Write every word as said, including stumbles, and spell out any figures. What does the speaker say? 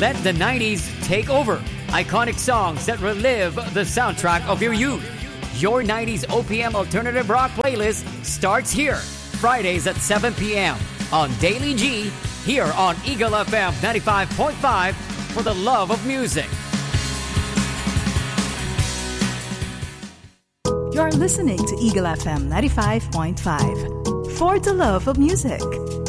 Let the nineties take over. Iconic songs that relive the soundtrack of your youth. Your nineties O P M Alternative Rock playlist starts here. Fridays at seven p.m. on Daily G, here on Eagle F M ninety-five point five for the love of music. You're listening to Eagle F M ninety-five point five for the love of music.